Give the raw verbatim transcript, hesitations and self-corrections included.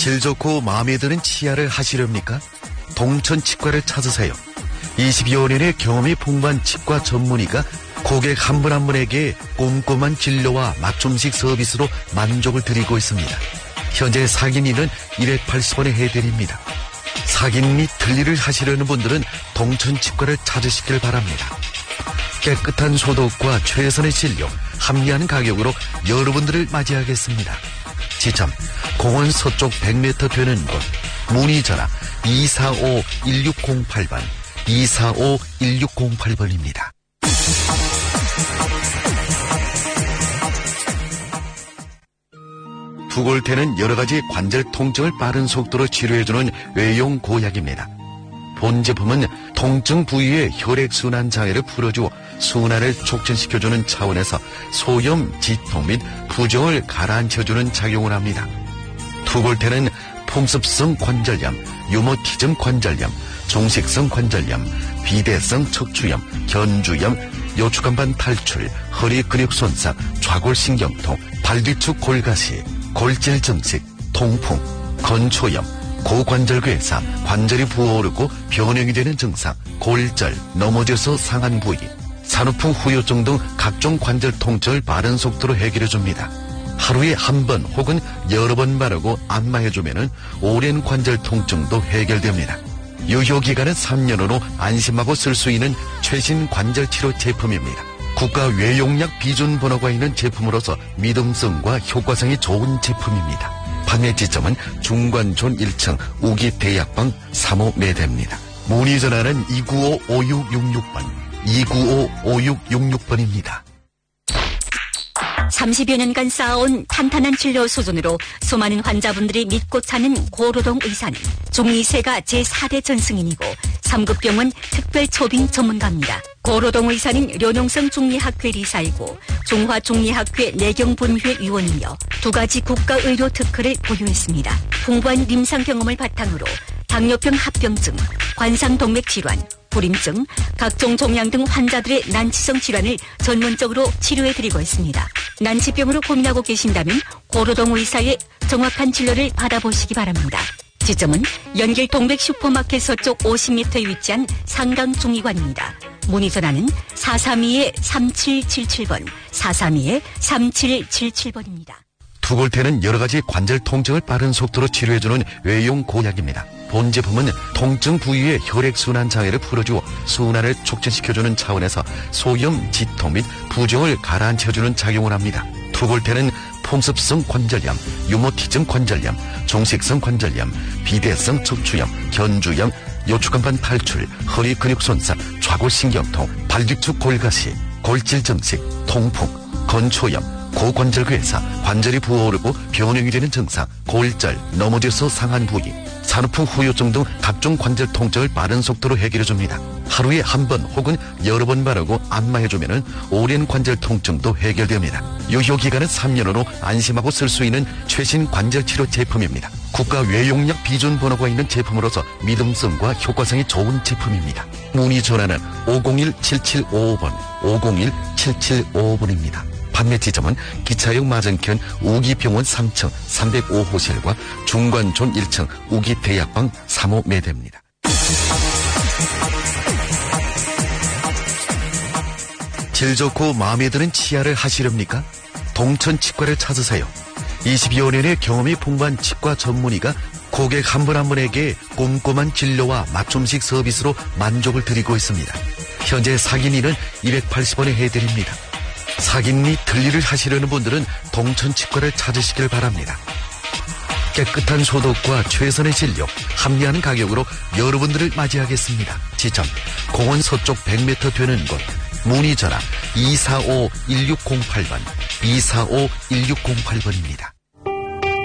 질 좋고 마음에 드는 치아를 하시렵니까? 동천 치과를 찾으세요. 이십여 년의 경험이 풍부한 치과 전문의가 고객 한 분 한 분에게 꼼꼼한 진료와 맞춤식 서비스로 만족을 드리고 있습니다. 현재 사기니는 백팔십 원에 해드립니다. 사긴 및 틀니를 하시려는 분들은 동천치과를 찾으시길 바랍니다. 깨끗한 소독과 최선의 진료, 합리한 가격으로 여러분들을 맞이하겠습니다. 지점, 공원 서쪽 백 미터 되는 곳, 문의 전화 이사오 일육공팔 번, 이사오 일육공팔 번입니다. 두골태는 여러가지 관절 통증을 빠른 속도로 치료해주는 외용 고약입니다. 본 제품은 통증 부위의 혈액순환 장애를 풀어주어 순환을 촉진시켜주는 차원에서 소염, 지통 및 부종을 가라앉혀주는 작용을 합니다. 두골태는 풍습성 관절염, 유머티즘 관절염, 종식성 관절염, 비대성 척추염, 견주염, 요추간반 탈출, 허리 근육 손상, 좌골신경통, 발뒤축 골가시, 골질 증식, 통풍, 건초염, 고관절괴사, 관절이 부어오르고 변형이 되는 증상, 골절, 넘어져서 상한 부위, 산후풍 후유증 등 각종 관절 통증을 빠른 속도로 해결해줍니다. 하루에 한 번 혹은 여러 번 바르고 안마해주면 오랜 관절 통증도 해결됩니다. 유효기간은 삼 년으로 안심하고 쓸 수 있는 최신 관절치료 제품입니다. 국가 외용약 비준 번호가 있는 제품으로서 믿음성과 효과성이 좋은 제품입니다. 판매 지점은 중관촌 일 층 우기대약방 삼 호 매대입니다. 문의 전화는 이구오 오육육육 번, 이구오 오육육육 번입니다. 삼십여 년간 쌓아온 탄탄한 진료 수준으로 수많은 환자분들이 믿고 찾는 고로동 의사는 중의세가 제사 대 전승인이고 삼 급 병원 특별 초빙 전문가입니다. 고로동 의사는 료농성 중리학회 리사이고 중화중리학회 내경분회 위원이며 두 가지 국가의료 특허를 보유했습니다. 풍부한 임상 경험을 바탕으로 당뇨병 합병증, 관상동맥 질환, 불임증, 각종 종양 등 환자들의 난치성 질환을 전문적으로 치료해드리고 있습니다. 난치병으로 고민하고 계신다면 고로동 의사의 정확한 진료를 받아보시기 바랍니다. 지점은 연길 동백 슈퍼마켓 서쪽 오십 미터에 위치한 상강중의관입니다. 문의 전화는 사삼이 삼칠칠칠 번, 사삼이 삼칠칠칠 번입니다. 두골태는 여러가지 관절 통증을 빠른 속도로 치료해주는 외용 고약입니다. 본 제품은 통증 부위의 혈액순환 장애를 풀어주어 순환을 촉진시켜주는 차원에서 소염, 지통 및 부종을 가라앉혀주는 작용을 합니다. 두골태는 풍습성 관절염, 유머티즘 관절염, 종식성 관절염, 비대성 척추염, 견주염, 요추간반 탈출, 허리 근육 손상, 좌골신경통, 발뒤축 골가시, 골질 증식, 통풍, 건초염, 고관절괴사, 관절이 부어오르고 변형이 되는 증상, 골절, 넘어져서 상한 부위, 산후풍 후유증 등 각종 관절 통증을 빠른 속도로 해결해줍니다. 하루에 한 번 혹은 여러 번 바르고 안마해주면 오랜 관절 통증도 해결됩니다. 유효기간은 삼 년으로 안심하고 쓸 수 있는 최신 관절치료 제품입니다. 국가 외용약 비준 번호가 있는 제품으로서 믿음성과 효과성이 좋은 제품입니다. 문의 전화는 오공일 칠칠오오 번, 오공일 칠칠오오 번입니다. 판매 지점은 기차역 맞은편 우기병원 삼 층 삼백오 호실과 중관촌 일 층 우기대약방 삼 호 매대입니다. 질 좋고 마음에 드는 치아를 하시렵니까? 동천치과를 찾으세요. 이십여 년의 경험이 풍부한 치과 전문의가 고객 한 분 한 분에게 꼼꼼한 진료와 맞춤식 서비스로 만족을 드리고 있습니다. 현재 사기니는 백팔십 원에 해드립니다. 사긴 및 틀니를 하시려는 분들은 동천치과를 찾으시길 바랍니다. 깨끗한 소독과 최선의 진료, 합리한 가격으로 여러분들을 맞이하겠습니다. 지점, 공원 서쪽 백 미터 되는 곳, 문의 전화 이사오 일육공팔 번, 이사오 일육공팔 번입니다.